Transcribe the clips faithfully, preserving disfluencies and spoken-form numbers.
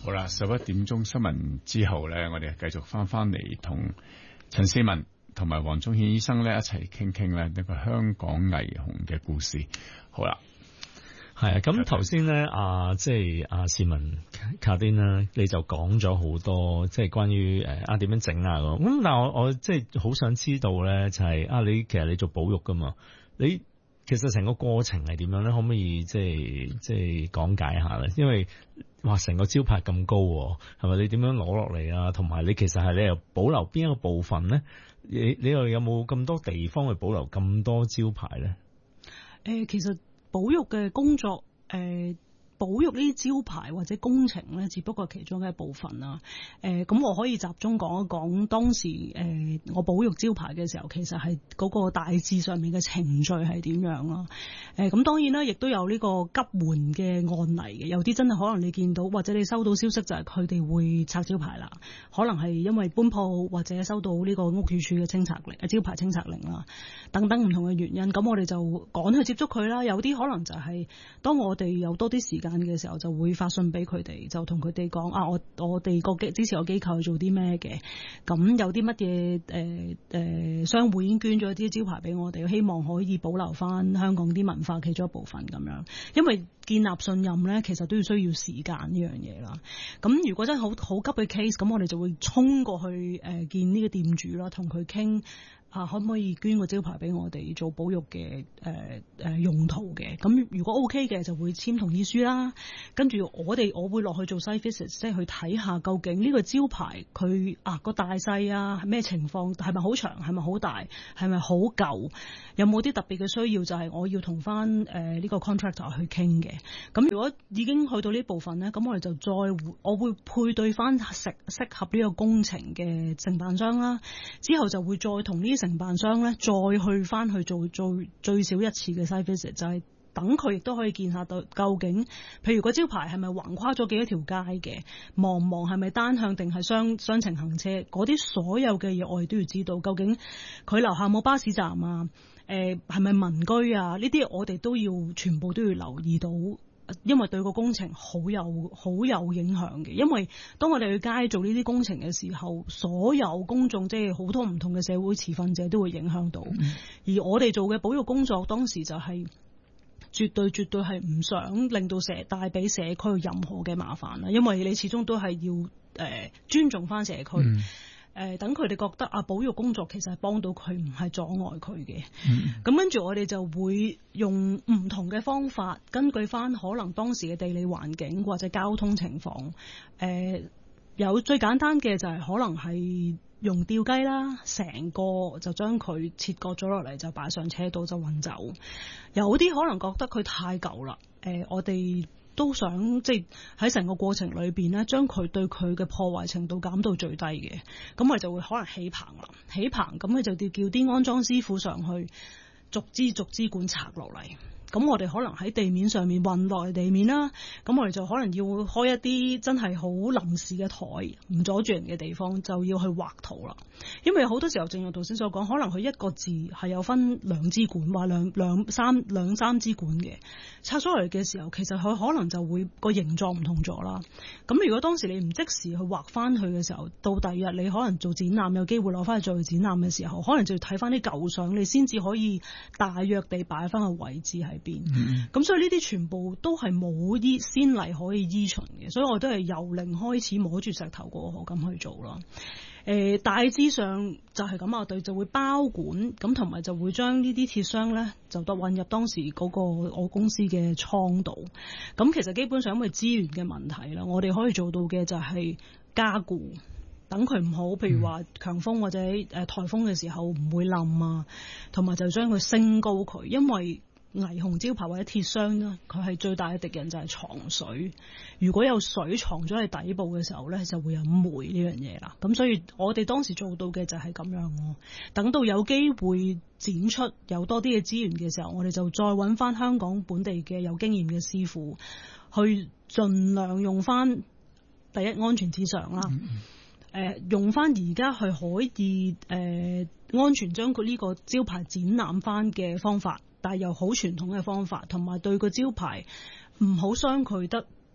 好啦，十一點鐘新聞之後咧，我哋繼續翻翻嚟同陳思文同埋黃宗憲醫生咧一齊傾傾咧呢個香港霓虹嘅故事。好啦， 係啊，咁頭先咧啊，即係阿市民卡丁啦，你就講咗好多，即係關於誒啊點樣整啊咁。咁但係我我即係好想知道咧，就係、是、啊你其實你做保育噶嘛，你其實成個過程係點樣咧？可唔可以即係即係講解下咧？因為哇，成個招牌咁高，係咪？你點樣攞落嚟啊？同埋你其實係你又保留邊一個部分咧？你你又有冇咁多地方去保留咁多招牌咧？ 誒、呃，其實保育嘅工作，誒、呃。保育呢啲招牌或者工程咧，只不過係其中嘅一部分啦。誒、呃，咁我可以集中講一講當時誒、呃、我保育招牌嘅時候，其實係嗰個大致上面嘅程序係點樣啦。誒、呃，咁當然啦，亦都有呢個急援嘅案例嘅，有啲真係可能你見到或者你收到消息就係佢哋會拆招牌啦，可能係因為搬鋪或者收到呢個屋宇署嘅清拆令、招牌清拆令啦，等等唔同嘅原因，咁我哋就趕去接觸佢啦。有啲可能就係當我哋有多啲時間嘅時候，就會發信俾佢哋，就同佢哋講啊，我我哋個機支持個機構去做啲咩嘅，咁有啲乜嘢誒誒商戶已經捐咗啲招牌俾我哋，希望可以保留翻香港啲文化其中一部分咁樣。因為建立信任咧，其實都要需要時間呢樣嘢啦。咁如果真係好好急嘅 case，咁我哋就會衝過去誒、呃、見呢個店主啦，同佢傾。啊，可唔可以捐個招牌俾我哋做保育嘅誒誒用途嘅？咁如果 OK 嘅，就會簽同意書啦。跟住我哋我會落去做 site visit，即係去睇下究竟呢個招牌佢啊個大細啊係咩情況，係咪好長，係咪好大，係咪好舊，有冇啲特別嘅需要？就係、是、我要同翻誒呢個 contractor 去傾嘅。咁如果已經去到呢部分咧，咁我哋就再我會配對翻適適合呢個工程嘅承辦商啦。之後就會再同呢承辦商咧，再去翻去做做最少一次嘅 site visit，就係等佢亦都可以見下到究竟，譬如個招牌係咪橫跨咗幾多條街嘅，望唔望係咪單向定係雙雙程行車，嗰啲所有嘅嘢我哋都要知道，究竟佢樓下冇巴士站啊，誒係咪民居啊？呢啲我哋都要全部都要留意到。因為對個工程好有好有影響嘅，因為當我哋去街做呢啲工程嘅時候，所有公眾即係好多唔同嘅社會持份者都會影響到。嗯、而我哋做嘅保育工作，當時就係絕對絕對係唔想令到社帶俾社區任何嘅麻煩啦，因為你始終都係要誒、呃、尊重翻社區。嗯誒，等佢哋覺得啊，保育工作其實係幫到佢，唔係阻礙佢嘅。咁跟住我哋就會用唔同嘅方法，根據翻可能當時嘅地理環境或者交通情況。誒、呃，有最簡單嘅就係可能係用吊雞啦，成個就將佢切割咗落嚟，就擺上車度就運走。有啲可能覺得佢太舊啦。誒、呃，我哋都想即係喺成個過程裏邊咧，將佢對佢嘅破壞程度減到最低嘅，咁我哋就會可能起棚啦，起棚咁佢就叫叫啲安裝師傅上去逐支逐支管拆落嚟。咁我哋可能喺地面上面運落地面啦，咁我哋就可能要開一啲真係好臨時嘅台，唔阻住人嘅地方，就要去畫圖啦。因為好多時候正如頭先所講，可能佢一個字係有分兩支管，話兩兩三兩三支管嘅，拆咗嚟嘅時候，其實佢可能就會個形狀唔同咗啦。咁如果當時你唔即時去畫翻去嘅時候，到第二日你可能做展覽有機會攞翻去做展覽嘅時候，可能就要睇翻啲舊相，你先至可以大約地擺翻個位置係邊。咁、嗯、所以呢啲全部都係冇依先例可以依循嘅，所以我都係由零開始摸住石頭過河咁去做咯。誒、呃，大致上就係咁，我哋就會包管咁，同埋就會將呢啲鐵箱咧就都運入當時嗰個我公司嘅倉度。咁其實基本上因為資源嘅問題啦，我哋可以做到嘅就係加固，等佢唔好，譬如話強風或者誒颱風嘅時候唔會冧啊，同埋就將佢升高佢，因為霓虹招牌或者鐵箱咧，佢係最大嘅敵人就係藏水。如果有水藏咗喺底部嘅時候咧，就會有霉呢樣嘢啦。咁所以我哋當時做到嘅就係咁樣咯。等到有機會展出有多啲嘅資源嘅時候，我哋就再揾翻香港本地嘅有經驗嘅師傅，去盡量用翻第一安全至上啦。誒、呃，用翻而家去可以誒、呃、安全將佢呢個招牌展覽翻嘅方法。但係又好傳統嘅方法，同埋對個招牌唔好傷佢得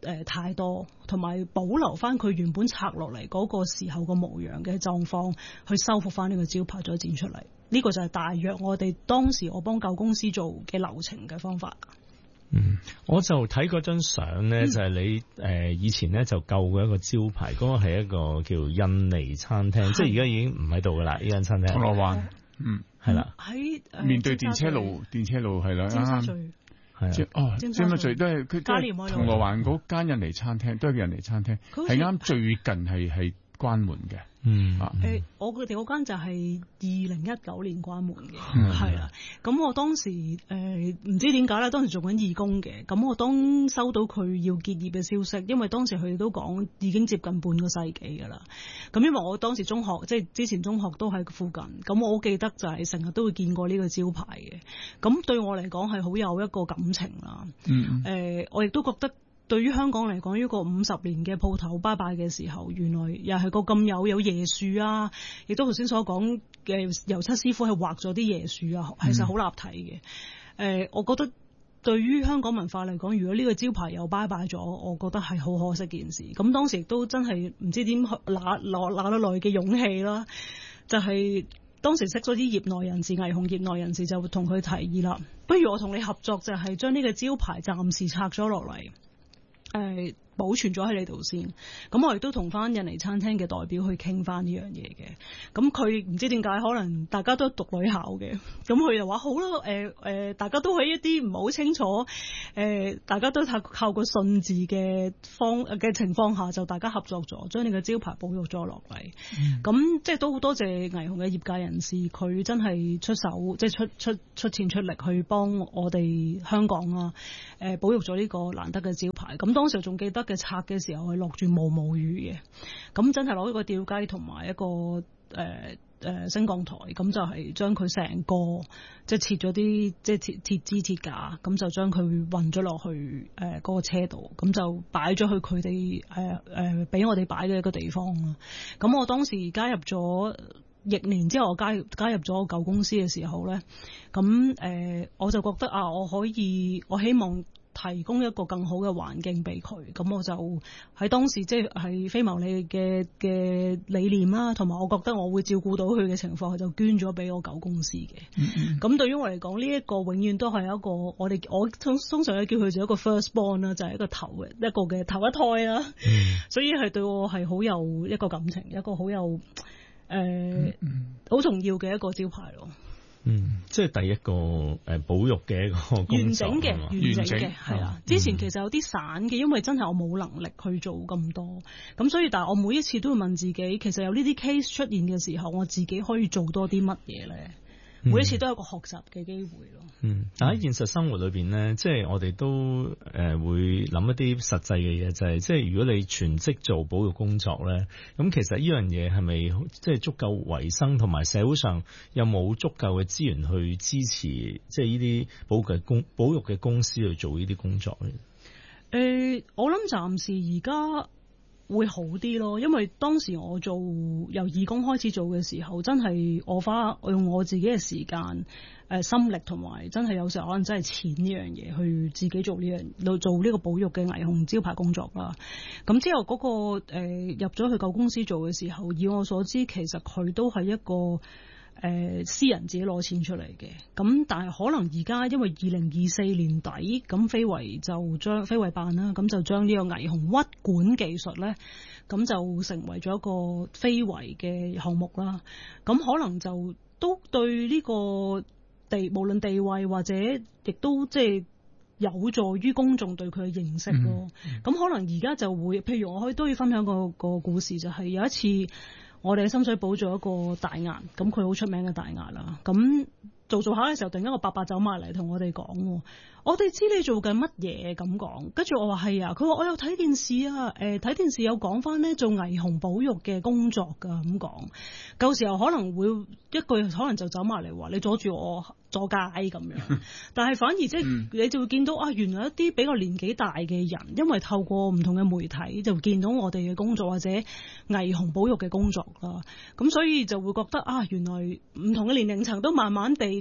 誒太多，同埋保留翻佢原本拆落嚟嗰個時候個模樣嘅狀況，去修復翻呢個招牌再展出嚟。呢、這個就係大約我哋當時我幫舊公司做嘅流程嘅方法。 嗯，我就睇嗰張相咧，就係你誒、呃、以前咧就救過一個招牌，嗰、那個係一個叫印尼餐廳，即係而家已經唔喺度噶啦，呢間餐廳。 銅鑼灣，嗯， 係啦， 喺、呃、 面對電車路，電車路係啦， 尖沙咀， 係哦，尖沙咀都係佢都係銅鑼灣嗰間印尼餐廳，都係印尼餐廳，係啱最近係係關門嘅。 嗯， 誒、呃，我哋嗰間就係二零一九年關門嘅，係啦、嗯。咁我當時誒唔、呃、知點解咧，當時做緊義工嘅。咁我當收到佢要結業嘅消息，因為當時佢哋都講已經接近半個世紀㗎啦。咁因為我當時中學即係之前中學都喺附近，咁我好記得就係成日都會見過呢個招牌嘅。咁對我嚟講係好有一個感情啦。嗯，誒、呃，我亦都覺得。對於香港嚟講，呢個五十年嘅鋪頭拜拜嘅時候，原來又係個咁有有椰樹啊，亦都頭先所講嘅油漆師傅係畫咗啲椰樹啊，其實好立體嘅。誒、呃，我覺得對於香港文化嚟講，如果呢個招牌又拜拜咗，我覺得係好可惜件事。咁當時亦都真係唔知點攞攞攞得來嘅勇氣啦，就係、是、當時識咗啲業內人士、霓虹業內人士，就同佢提議啦，不如我同你合作，就係將呢個招牌暫時拆咗落嚟。誒、呃、保存咗喺你度先，咁我亦都同翻印尼餐廳嘅代表去傾翻呢樣嘢嘅。咁佢唔知點解，可能大家都讀女校嘅，咁佢又話好啦，誒、呃、誒、呃，大家都喺一啲唔係好清楚，誒、呃，大家都靠靠個信字嘅方嘅情況下，就大家合作咗，將你嘅招牌保育咗落嚟。咁、嗯、即係都好多謝霓虹嘅業界人士，佢真係出手，即係出出出錢出力去幫我哋香港啊，誒、呃，保育咗呢個難得嘅招牌。咁當時仲記得嘅拆嘅時候係落住毛毛雨嘅，咁真係攞一個吊機同埋一個誒誒、呃、升降台，咁就係將佢成個即係切咗啲即係鐵鐵枝鐵架，咁就將佢運咗落去誒嗰、呃嗰個車度，咁就擺咗去佢哋誒誒俾我哋擺嘅一個地方啦。咁我當時加入咗翌年之後，我加入加入咗舊公司嘅時候咧，咁誒、呃、我就覺得啊，我可以我希望提供一個更好嘅環境俾佢，咁我就喺當時即係係非牟利嘅嘅理念啦，同埋我覺得我會照顧到佢嘅情況，就捐咗俾我舊公司嘅。咁、嗯、對於我嚟講，呢、這、一個永遠都係一個我哋我通通常咧叫佢做一個 first born 啦，就係一個頭嘅一個嘅頭一胎啦。嗯、所以係對我係好有一個感情，一個好有誒好、呃嗯嗯、重要嘅一個招牌咯。 嗯，即係第一個誒保育嘅一個完整嘅， 吧完整嘅係啦。之前其實有啲散嘅，因為真係我冇能力去做咁多，咁所以但係我每一次都會問自己，其實有呢啲 case 出現嘅時候，我自己可以做多啲乜嘢咧？每一次都有一個學習嘅機會咯。 嗯，但喺現實生活裏邊咧，即係我哋都誒、呃、會諗一啲實際嘅嘢，就係、是、即係如果你全職做保育工作咧，咁其實呢樣嘢係咪即係足夠維生，同埋社會上有冇足夠嘅資源去支持，即係呢啲保育嘅公保育嘅公司去做呢啲工作咧？ 誒、呃，我諗暫時而家會好啲咯，因為當時我做由義工開始做嘅時候，真係我花我用我自己嘅時間、誒、呃、心力同埋真係有時候可能真係錢呢樣嘢去自己做呢樣做呢個保育嘅霓虹招牌工作啦。咁之後嗰、那個誒、呃、入咗去舊公司做嘅時候，以我所知，其實佢都係一個。誒、呃、私人自己攞錢出嚟嘅，咁但係可能而家因為二零二四年底，咁非遺就將非遺辦啦，咁就將呢個霓虹屈管技術咧，咁就成為咗一個非遺嘅項目啦。咁可能就都對呢個地無論地位或者亦都即係有助於公眾對佢嘅認識咯。咁、嗯、可能而家就會，譬如我可以都要分享個個故事，就係、是、有一次。我哋喺深水埗做一個大押，咁佢好出名嘅大押啦。咁做做下嘅時候，突然間個伯伯走埋嚟同我哋講，我哋知你做緊乜嘢咁講。跟住我話係啊，佢話我有睇電視啊，誒、呃、睇電視有講翻呢做霓虹保育嘅工作噶咁講。舊時候可能會一句可能就走埋嚟話你阻住我阻街咁樣，但係反而即係你就會見到啊，原來一啲比較年紀大嘅人，因為透過唔同嘅媒體就見到我哋嘅工作或者霓虹保育嘅工作啦，咁所以就會覺得啊，原來唔同嘅年齡層都慢慢地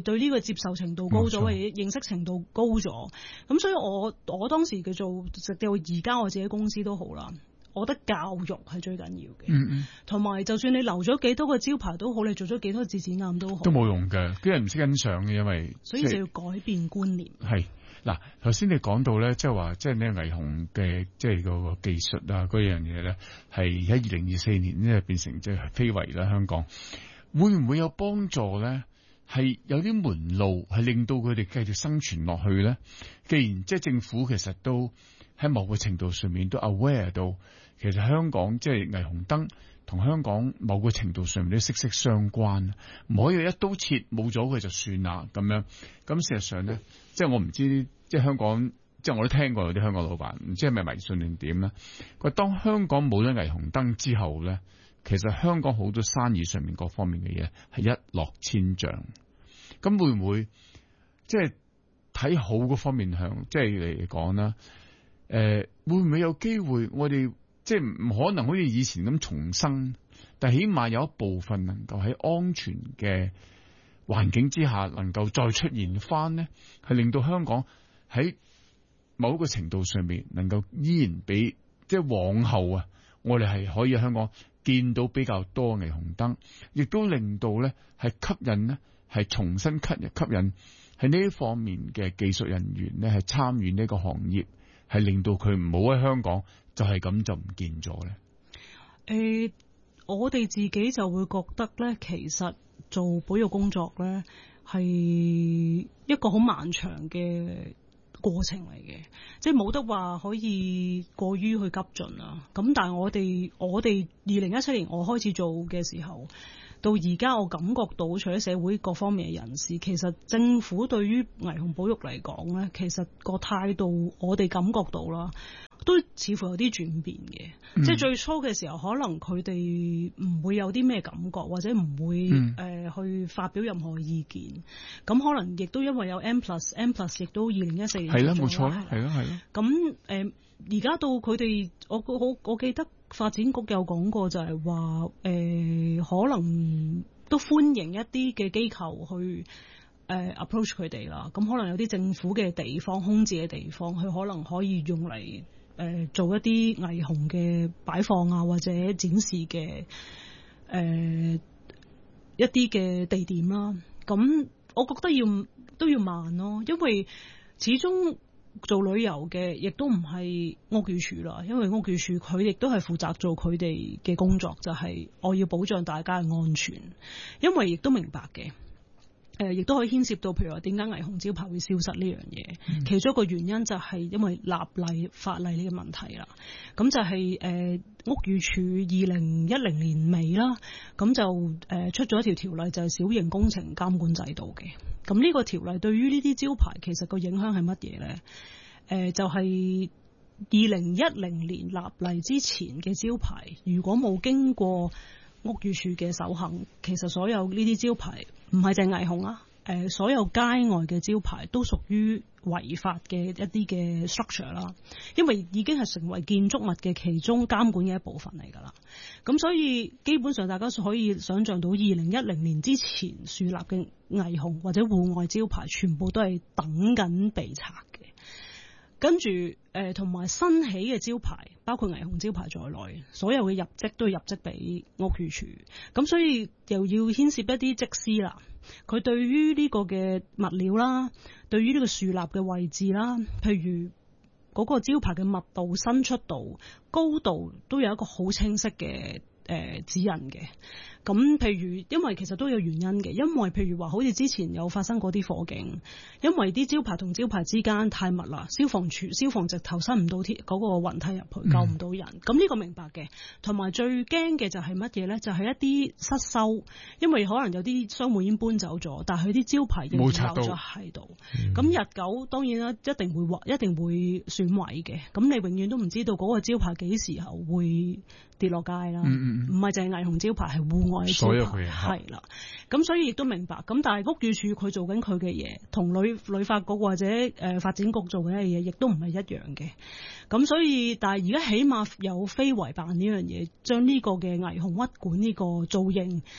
哋對呢個接受程度高咗，或者認識程度高咗。咁所以我我當時叫做直到而家我自己公司都好啦。我覺得教育係最緊要嘅， 嗯嗯， 同埋就算你留咗幾多個招牌都好，你做咗幾多次展覽都好， 都冇用嘅，啲人唔識欣賞嘅，因為所以就要改變觀念。 係嗱，頭先你講到咧，即係話，即係呢霓虹嘅即係嗰個技術啊，嗰樣嘢咧，係喺二零二四年咧變成即係非遺啦，香港會唔會有幫助咧？係有啲門路係令到佢哋繼續生存落去咧？既然即係政府其實都喺某個程度上面都 aware 到，其實香港即係霓虹燈同香港某個程度上面都息息相關，唔可以一刀切冇咗佢就算啦咁樣。咁事實上咧，即係我唔知，即係香港，即係我都聽過有啲香港老闆，唔知係咪迷信定點咧？佢當香港冇咗霓虹燈之後咧，其實香港好多生意上面各方面嘅嘢係一落千丈。咁會唔會即係睇好嗰方面向，即係嚟講啦？誒、呃，會唔會有機會我哋即係唔可能好似以前咁重生，但起碼有一部分能夠喺安全嘅環境之下能夠再出現翻呢？係令到香港喺某一個程度上面能夠依然比即係往後啊，我哋係可以喺香港見到比較多霓虹燈，亦都令到咧係吸引呢，係重新吸引吸引喺呢方面嘅技術人員咧係參與呢個行業。係令到佢唔好喺香港就係咁就唔見咗咧。 誒、呃，我哋自己就會覺得咧，其實做保育工作咧係一個好漫長嘅過程嚟嘅，即係冇得話可以過於去急進啊。咁但係我哋我哋二零一七年我開始做嘅時候，到而家我感覺到，除咗社會各方面嘅人士，其實政府對於霓虹保育嚟講咧，其實個態度我哋感覺到啦，都似乎有啲轉變嘅。嗯、即係最初嘅時候，可能佢哋唔會有啲咩感覺，或者唔會誒、嗯呃、去發表任何意見。咁可能亦都因為有 M plus，M plus 亦都二零一四年係啦，冇錯啦，係啦，係啦。咁誒而家到佢哋，我我我記得。發展局有講過就係話誒可能都歡迎一啲嘅機構去誒、呃、approach 佢哋啦。咁可能有啲政府嘅地方空置嘅地方，佢可能可以用嚟誒、呃、做一啲霓虹嘅擺放啊，或者展示嘅誒、呃、一啲嘅地點啦。咁我覺得要都要慢咯，因為始終做旅遊嘅亦都唔係屋宇署啦，因為屋宇署佢亦都係負責做佢哋嘅工作，就係、是、我要保障大家嘅安全。因為亦都明白嘅，誒、呃，亦都可以牽涉到，譬如話點解霓虹招牌會消失呢樣嘢？嗯、其中一個原因就係因為立例法例呢個問題啦。咁就係、是、誒、呃、屋宇署二零一零年尾啦，咁就誒、呃、出咗一條條例，就係小型工程監管制度嘅。咁呢個條例對於呢啲招牌其實個影響係乜嘢咧？誒、呃，就係二零一零年立例之前嘅招牌，如果冇經過屋宇署嘅手行，其實所有呢啲招牌唔係淨霓虹啊，誒、呃，所有街外嘅招牌都屬於違法嘅一啲嘅 structure 啦，因為已經係成為建築物嘅其中監管嘅一部分嚟㗎啦。咁所以基本上大家可以想像到，二零一零年之前樹立嘅霓虹或者戶外招牌，全部都係等緊被拆嘅。跟住誒同埋新起嘅招牌，包括霓虹招牌在內，所有嘅入則都要入則俾屋宇署。咁所以又要牽涉一啲則師啦，佢對於呢個嘅物料啦，對於呢個樹立嘅位置啦，譬如嗰個招牌嘅密度、伸出度、高度，都有一個好清晰嘅誒、呃、指引嘅。咁譬如，因為其實都有原因嘅，因為譬如話，好似之前有發生過啲火警，因為啲招牌同招牌之間太密啦，消防處消防直頭伸唔到鐵嗰個雲梯入去，救唔到人。咁呢、嗯、個明白嘅。同埋最驚嘅就係乜嘢咧？就係、是、一啲失修，因為可能有啲商戶已經搬走咗，但係佢啲招牌仍然留咗喺度。咁、嗯、日久當然啦，一定會壞，一定會損毀嘅。咁你永遠都唔知道嗰個招牌幾時候會跌落街啦。唔係淨係霓虹招牌，係戶外招牌，係啦。咁所以亦都明白。咁但係屋宇署佢做緊佢嘅嘢，同旅旅發局或者誒、呃、發展局做緊嘅嘢，亦都唔係一樣嘅。咁所以，但係而家起碼有非遺辦呢樣嘢，將呢個嘅霓虹屈館呢個造型，誒、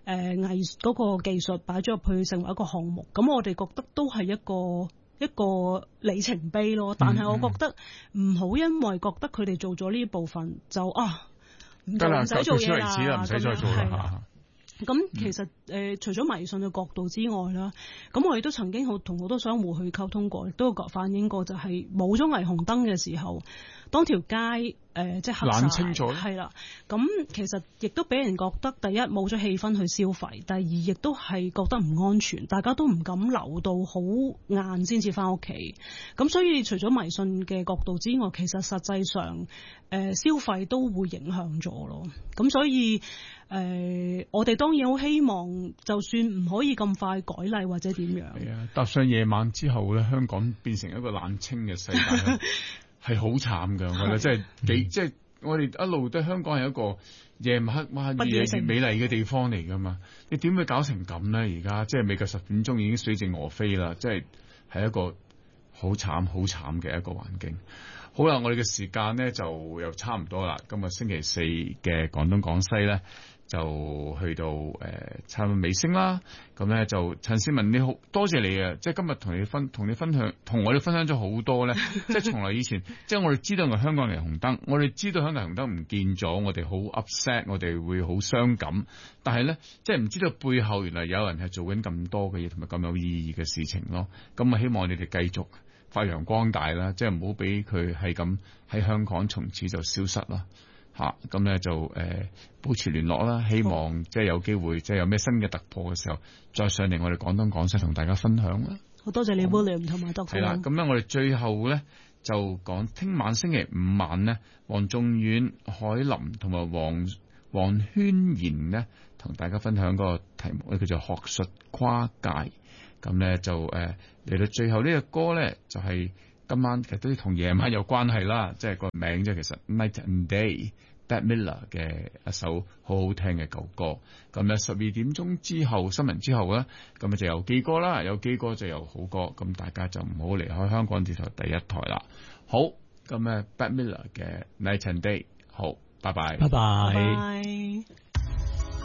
誒藝嗰個技術擺咗入去成為一個項目，咁我哋覺得都係一個一個里程碑咯。但係我覺得唔好因為覺得佢哋做咗呢部分就啊唔做唔使做嘢啦， 唔使再做啦。 咁其實誒、呃，除咗迷信嘅角度之外啦，咁我亦都曾經好同好多商戶去溝通過，亦都有反映過，就係冇咗霓虹燈嘅時候，當條街誒、呃、即係黑晒， 冷清咗，係啦。咁其實亦都俾人覺得，第一冇咗氣氛去消費，第二亦都係覺得唔安全，大家都唔敢留到好晏先至翻屋企。咁所以除咗迷信嘅角度之外，其實實際上誒、呃、消費都會影響咗咯。咁所以。誒、呃，我哋當然好希望，就算唔可以咁快改例或者點樣，係啊，踏上夜晚之後咧，香港變成一個冷清嘅世界，係好慘噶。我覺得即係幾即係我哋一路都香港係一個夜晚黑晚越嚟越美麗嘅地方嚟噶嘛。你點會搞成咁咧？而家即係未夠十點鐘已經水靜鵝飛啦，即係係一個好慘好慘嘅一個環境。好啦，我哋嘅時間咧就又差唔多啦。今日星期四嘅廣東廣西咧。就去到誒、呃、差唔多尾聲啦，咁咧就陳倩雯你好多謝你啊！即係今日同你分同你分享，同我哋分享咗好多咧。即係從來以前，即係我哋知道係香港霓虹燈，我哋知道香港霓虹燈唔見咗，我哋好 upset，我哋會好傷感。但係咧，即係唔知道背後原來有人係做緊咁多嘅嘢，同埋咁有意義嘅事情咯。咁啊，希望你哋繼續發揚光大啦，即係唔好俾佢係咁喺香港從此就消失啦。吓，咁咧就誒、呃、保持聯絡啦，希望即係有機會即係有咩新嘅突破嘅時候，再上嚟我哋廣東廣西同大家分享啦。 好多謝你 William 同埋 Doctor。係啦， 咁咧我哋最後咧就講聽晚星期五晚咧，黃仲遠、海林同埋黃黃軒賢咧同大家分享嗰個題目咧叫做學術跨界。咁咧就誒嚟、呃、到最後呢個歌咧就係、是。今晚其實都同夜晚有關係啦，即係個名啫。其實 Night and Day，Bette Midler 嘅一首好好聽嘅舊歌。咁咧十二點鐘之後新聞之後咧，咁啊就有記歌啦，有記歌就有好歌。咁大家就唔好離開香港電台第一台啦。好，咁咧 Bette Midler 嘅 Night and Day， 好，拜拜， 拜拜。 拜拜。